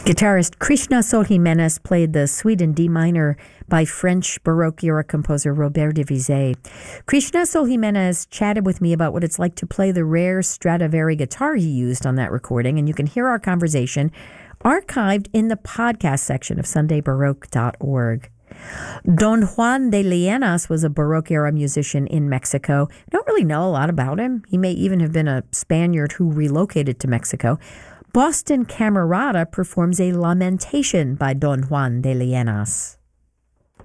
Guitarist Krishna Sol Jimenez played the Suite in D minor by French Baroque era composer Robert de Vizet. Krishna Sol Jimenez chatted with me about what it's like to play the rare Stradivari guitar he used on that recording, and you can hear our conversation archived in the podcast section of SundayBaroque.org. Don Juan de Lienas was a Baroque-era musician in Mexico. I don't really know a lot about him. He may even have been a Spaniard who relocated to Mexico. Boston Camerata performs a lamentation by Don Juan de Lienas.